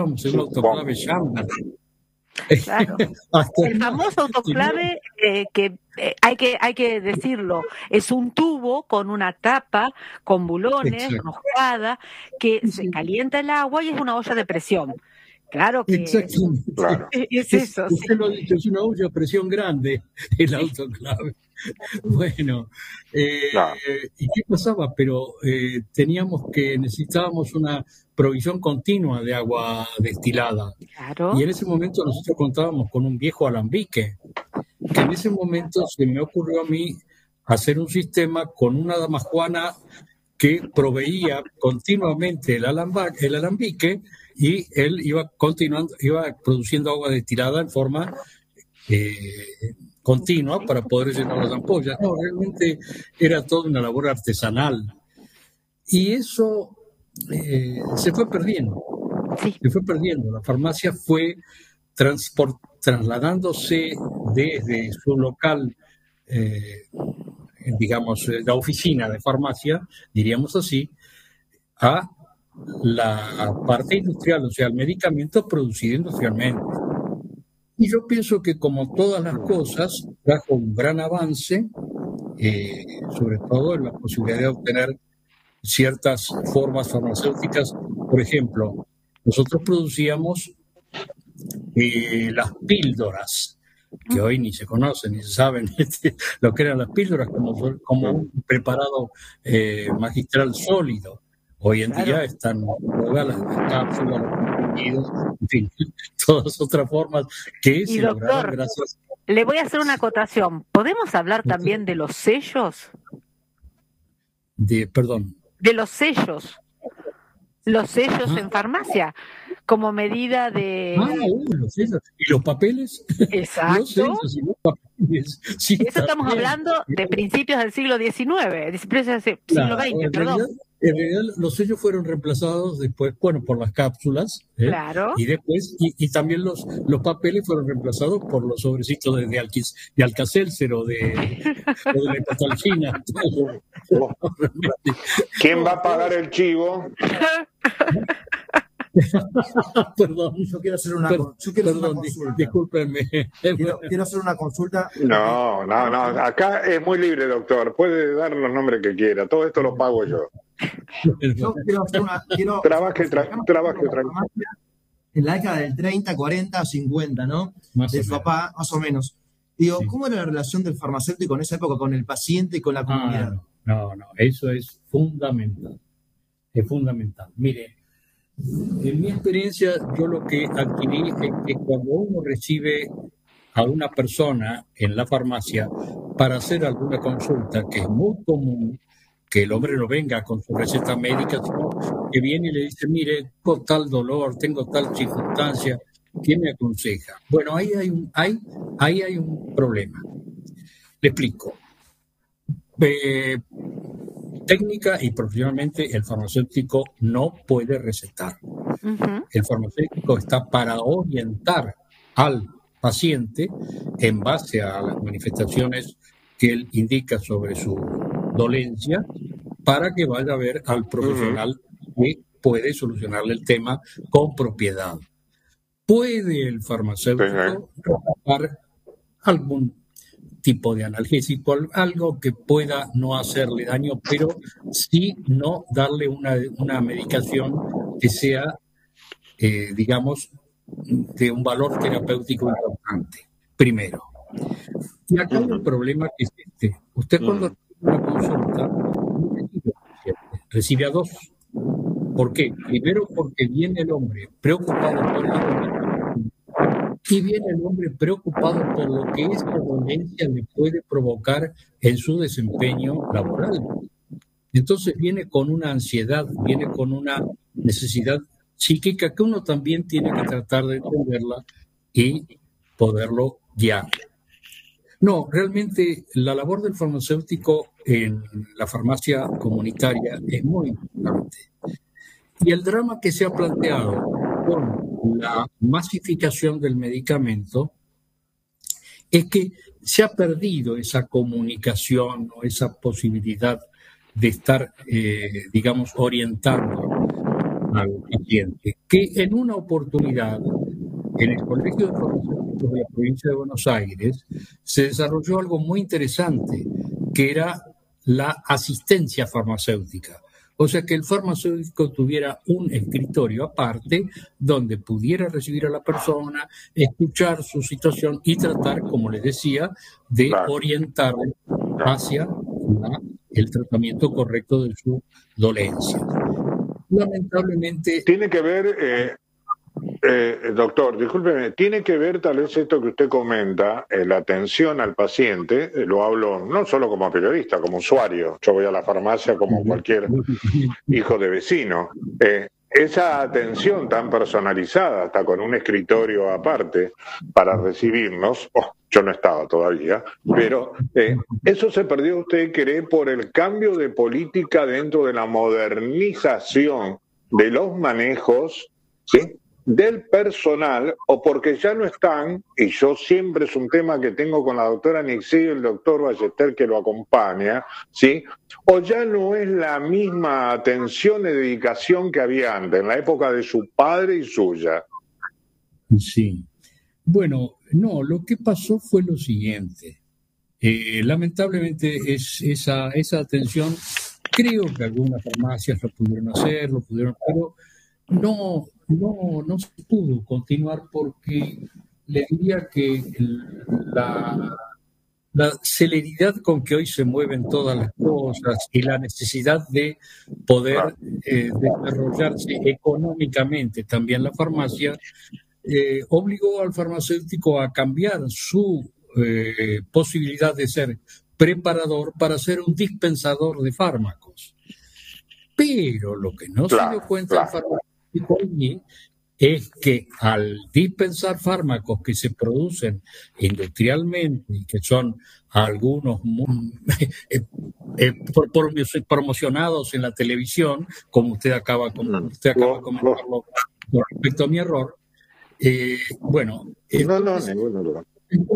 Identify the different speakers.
Speaker 1: en un autoclave Chandler.
Speaker 2: Claro. El famoso autoclave, hay que decirlo, es un tubo con una tapa, con bulones, mojada, que se calienta el agua y es una olla de presión. Claro que
Speaker 1: exactamente.
Speaker 3: Claro.
Speaker 2: es eso.
Speaker 1: Usted lo ha dicho, es una olla a presión grande el autoclave. Bueno,
Speaker 3: Claro.
Speaker 1: ¿y qué pasaba? Pero necesitábamos una provisión continua de agua destilada.
Speaker 2: Claro.
Speaker 1: Y en ese momento nosotros contábamos con un viejo alambique, que en ese momento se me ocurrió a mí hacer un sistema con una damajuana que proveía continuamente el alambique, y él iba produciendo agua destilada en forma continua para poder llenar las ampollas. No, realmente era toda una labor artesanal. Y eso se fue perdiendo.
Speaker 2: Sí.
Speaker 1: Se fue perdiendo. La farmacia fue trasladándose desde su local, digamos, la oficina de farmacia, diríamos así, a la parte industrial, o sea, el medicamento producido industrialmente. Y yo pienso que, como todas las cosas, trajo un gran avance, sobre todo en la posibilidad de obtener ciertas formas farmacéuticas. Por ejemplo, nosotros producíamos las píldoras, que hoy ni se conocen, ni se saben lo que eran las píldoras, como un preparado magistral sólido. Hoy en día están todas las cápsulas, los comprimidos, en fin, todas otras formas que se lograron gracias.
Speaker 2: Le voy a hacer una acotación. ¿Podemos hablar también de los sellos?
Speaker 1: Perdón.
Speaker 2: De los sellos. Los sellos en farmacia, como medida de...
Speaker 1: los sellos. ¿Y los papeles?
Speaker 2: Exacto.
Speaker 1: Los sellos y los papeles. Sí,
Speaker 2: eso estamos hablando de principios del siglo XIX, principios del siglo XX, perdón.
Speaker 1: En realidad, los sellos fueron reemplazados después, por las cápsulas.
Speaker 2: Claro.
Speaker 1: Y después, y también los papeles fueron reemplazados por los sobrecitos de Alka-Seltzer o de la hipotalfina.
Speaker 3: ¿Quién va a pagar el chivo?
Speaker 4: Perdón, yo quiero hacer una consulta.
Speaker 1: Discúlpenme.
Speaker 4: Quiero hacer una consulta.
Speaker 3: No, acá es muy libre, doctor. Puede dar los nombres que quiera. Todo esto lo pago yo.
Speaker 4: Yo quiero hacer una...
Speaker 3: Trabaje.
Speaker 4: En la década del 30, 40, 50, ¿no? De su papá, más o menos. Digo, ¿cómo era la relación del farmacéutico en esa época con el paciente y con la comunidad?
Speaker 1: No, eso es fundamental. Es fundamental. Mire, en mi experiencia, yo lo que adquirí es que cuando uno recibe a una persona en la farmacia para hacer alguna consulta, que es muy común que el hombre no venga con su receta médica, sino que viene y le dice, mire, tengo tal dolor, tengo tal circunstancia, ¿qué me aconseja? Bueno, ahí hay un problema. Le explico. Técnica y profesionalmente, el farmacéutico no puede recetar.
Speaker 2: Uh-huh.
Speaker 1: El farmacéutico está para orientar al paciente en base a las manifestaciones que él indica sobre su dolencia, para que vaya a ver al profesional que puede solucionarle el tema con propiedad. ¿Puede el farmacéutico tratar algún tipo de analgésico, algo que pueda no hacerle daño, pero sí no darle una medicación que sea, digamos, de un valor terapéutico importante, primero? Y acá hay un problema que es este. Usted cuando recibe una consulta, recibe a dos. ¿Por qué? Primero, porque viene el hombre preocupado por la dolencia, y viene el hombre preocupado por lo que esa dolencia le puede provocar en su desempeño laboral. Entonces viene con una ansiedad, viene con una necesidad psíquica que uno también tiene que tratar de entenderla y poderlo guiar. No, realmente la labor del farmacéutico en la farmacia comunitaria es muy importante. Y el drama que se ha planteado con la masificación del medicamento es que se ha perdido esa comunicación o esa posibilidad de estar, digamos, orientando. al paciente, que en una oportunidad en el Colegio de Farmacéuticos de la provincia de Buenos Aires se desarrolló algo muy interesante, que era la asistencia farmacéutica. O sea, que el farmacéutico tuviera un escritorio aparte donde pudiera recibir a la persona, escuchar su situación y tratar, como les decía, de orientarle hacia el tratamiento correcto de su dolencia. Lamentablemente...
Speaker 3: Tiene que ver... doctor, discúlpeme, tiene que ver tal vez esto que usted comenta, la atención al paciente, lo hablo no solo como periodista, como usuario, yo voy a la farmacia como cualquier hijo de vecino, esa atención tan personalizada, hasta con un escritorio aparte para recibirnos, yo no estaba todavía, pero eso se perdió, ¿usted cree, por el cambio de política dentro de la modernización de los manejos, ¿sí?, del personal, o porque ya no están, y yo siempre es un tema que tengo con la doctora Nixie y el doctor Ballester que lo acompaña, ¿sí?, o ya no es la misma atención y dedicación que había antes, en la época de su padre y suya?
Speaker 1: Sí. Bueno, no, lo que pasó fue lo siguiente. Lamentablemente esa atención, creo que algunas farmacias lo pudieron hacer, pero no se pudo continuar porque le diría que la celeridad con que hoy se mueven todas las cosas y la necesidad de poder desarrollarse económicamente también la farmacia obligó al farmacéutico a cambiar su posibilidad de ser preparador para ser un dispensador de fármacos. Pero lo que no se dio cuenta el farmacéutico allí es que al dispensar fármacos que se producen industrialmente y que son algunos promocionados en la televisión, como usted acaba de comentarlo con respecto a mi error, bueno...
Speaker 3: No, ninguna duda.